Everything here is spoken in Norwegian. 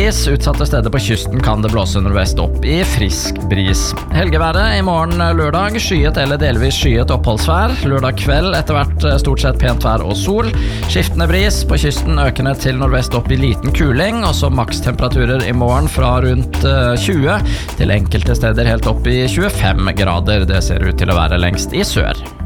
bris. Utsatte steder på kysten kan det blåse nordvest opp i frisk bris. Helgeværet i morgen lørdag, skyet eller delvis skyet oppholdsvær. Lørdag kveld etter hvert stort sett pent vær og sol. Skiftende bris, på kysten økende til nordvest opp i liten kuling, og så makstemperaturer i morgen fra rundt 20 til enkelte steder helt opp i 25 grader. Det ser ut til å være lengst i sør.